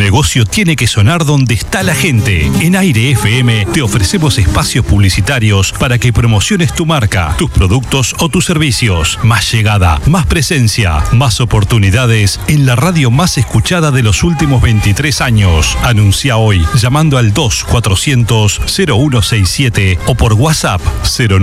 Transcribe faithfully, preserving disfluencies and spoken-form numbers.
negocio tiene que sonar donde está la gente. En Aire F M te ofrecemos espacios publicitarios para que promociones tu marca, tus productos o tus servicios. Más llegada, más presencia, más oportunidades en la radio más escuchada de los últimos veintitrés años. Anuncia hoy llamando al dos cuatrocientos cero uno sesenta y siete o por WhatsApp cero